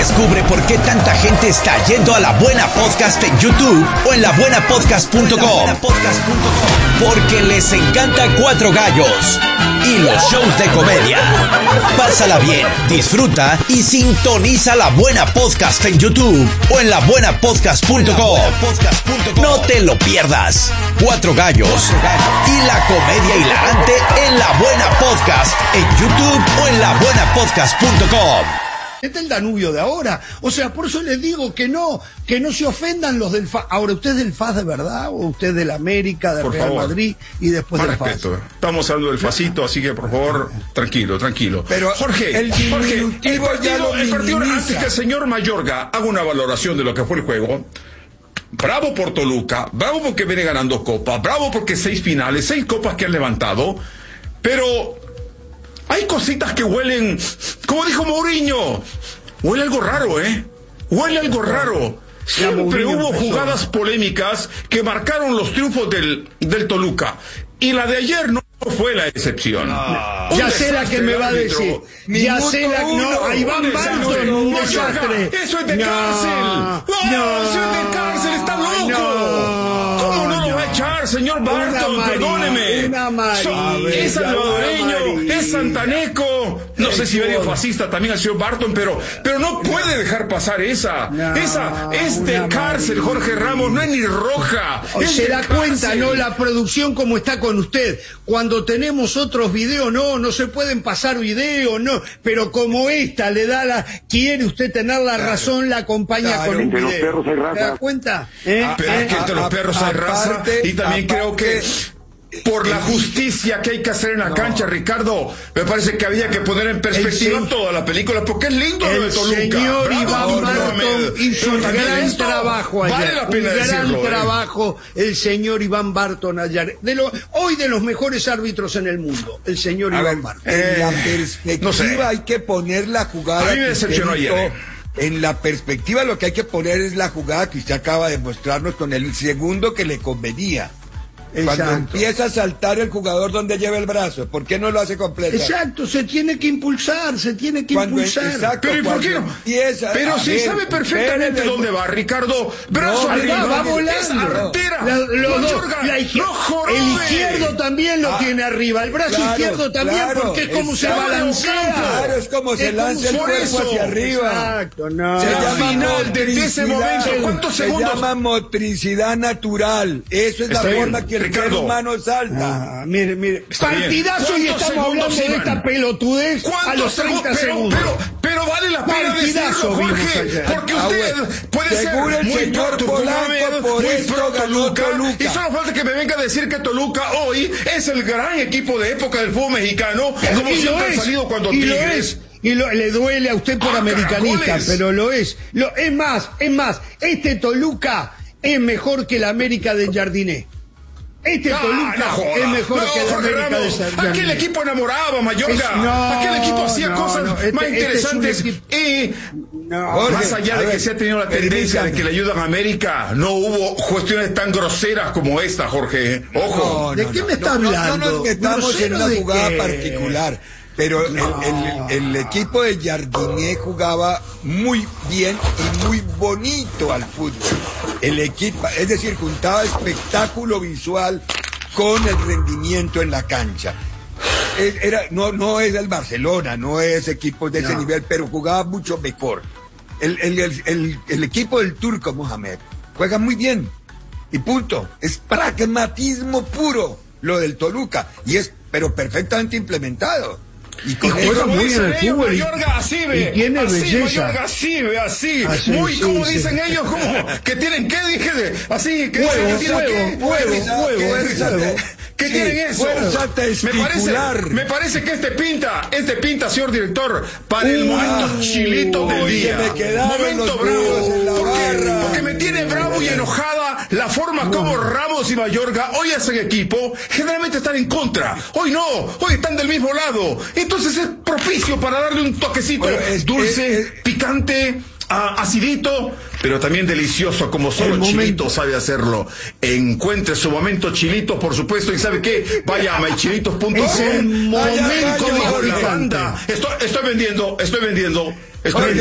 Descubre por qué tanta gente está yendo a La Buena Podcast en YouTube o en labuenapodcast.com. Porque les encanta Cuatro Gallos y los shows de comedia. Pásala bien, disfruta y sintoniza La Buena Podcast en YouTube o en labuenapodcast.com. No te lo pierdas. Cuatro Gallos y la comedia hilarante en La Buena Podcast en YouTube o en labuenapodcast.com. Este es el Danubio de ahora. O sea, por eso les digo que no se ofendan los del FAS. Ahora, ¿usted es del FAS de verdad o usted es del América, del Real Madrid y después del FAS? Respeto. Estamos hablando del FASito, así que por favor, tranquilo. Pero Jorge, el partido antes que el señor Mayorga haga una valoración de lo que fue el juego. Bravo por Toluca, bravo porque viene ganando copas, bravo porque 6 finales, 6 copas que han levantado, pero hay cositas que huelen, como dijo Mourinho, huele algo raro, huele algo raro. Siempre hubo jugadas polémicas que marcaron los triunfos del Toluca, y la de ayer no fue la excepción. Ya sé la que me va a decir. Ya sé la que no. A Iván Barton, un desastre. Eso es de cárcel. Eso es de cárcel. Está loco. ¿Cómo no lo va a echar, señor Barton? Perdóneme. Es salvadoreño, es santaneco. No sé si medio fascista también el señor Barton, pero no puede dejar pasar esa. Esa es de cárcel, Jorge Ramos. No es ni roja. Se da cuenta, ¿no? La producción como está con usted. Cuando tenemos otros videos, no se pueden pasar videos, no, pero como esta le da quiere usted tener la razón, la acompaña con un video. Entre los perros hay raza. ¿Se da cuenta? Pero es que entre los perros hay raza, y también creo que por la justicia que hay que hacer en la cancha, Ricardo, me parece que había que poner en perspectiva toda la película, porque es lindo lo de Toluca. El señor Iván Barton hizo un gran trabajo ayer. Vale la pena decirlo. Un gran trabajo el señor Iván Barton ayer. Hoy de los mejores árbitros en el mundo, el señor Iván Barton. En la perspectiva hay que poner la jugada. A mí me decepcionó ayer. En la perspectiva lo que hay que poner es la jugada que usted acaba de mostrarnos con el segundo que le convenía. Exacto. Cuando empieza a saltar el jugador donde lleva el brazo, ¿por qué no lo hace completo? Exacto, se tiene que impulsar. Exacto, pero ¿y por qué no? Pero si sabe perfectamente dónde va, Ricardo. Brazo arriba, va volando. Artera. El izquierdo también lo tiene arriba, el brazo izquierdo también, porque es como se balancea. Claro, es como se lanza el cuerpo hacia arriba. Exacto, no. Se llama final de ese momento. ¿Cuántos segundos? Se llama motricidad natural. Eso es la forma que el ser humano salta. Mire. Partidazo, y estamos hablando de esta pelotudez a los 30 segundos. Pero vale la pena decirlo, Jorge, porque usted puede ser muy torto como Ahmed, muy pro Toluca, y solo falta que me venga a decir que Toluca hoy es el gran equipo de época del fútbol mexicano, como siempre ha salido cuando Tigres. Y le duele a usted por americanista, caracoles. pero lo es. Es más, este Toluca es mejor que la América de Jardiné. Toluca es mejor que la América de Jardiné. Aquel equipo enamoraba, Mayorga. Aquel equipo hacía cosas más interesantes. Más allá de que se ha tenido la tendencia de que le ayudan a América, no hubo cuestiones tan groseras como esta, Jorge. Ojo. ¿De qué me está hablando? No nos metamos en una jugada particular. Pero el equipo de Jardiné jugaba muy bien y muy bonito al fútbol. El equipo, es decir, juntaba espectáculo visual con el rendimiento en la cancha. No es el Barcelona, no es equipos de ese nivel, pero jugaba mucho mejor. El equipo del turco Mohamed juega muy bien y punto. Es pragmatismo puro lo del Toluca, pero perfectamente implementado. Y juega muy bien el fútbol. Mayorga, así ve. Y tiene belleza. Mayorga, así. Muy, como dicen ellos, como que tienen, ¿qué dije? Así, que dicen que tienen huevo. ¿Qué tienen eso? Me parece que este pinta, señor director, para el momento chilito del día. Momento bravo. Porque me tiene bravo y enojada la forma como Ramos y Mayorga hoy hacen equipo. Generalmente están en contra. Hoy no, hoy están del mismo lado. Entonces es propicio para darle un toquecito dulce, picante, acidito, pero también delicioso, como solo Chilito sabe hacerlo. Encuentre su momento Chilito, por supuesto, y ¿sabe qué? Vaya a mychilitos.com. Es el momento con la banda. Estoy vendiendo.